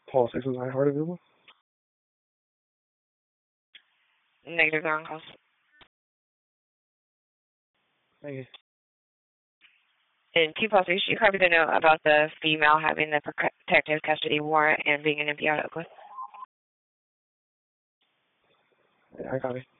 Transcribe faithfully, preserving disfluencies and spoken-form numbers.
Paul six nine Heart available? Negative, they're on calls. Thank you. In two Paul three, should you copy the note about the female having the protective custody warrant and being an M P out of Oakland? Yeah, I copy.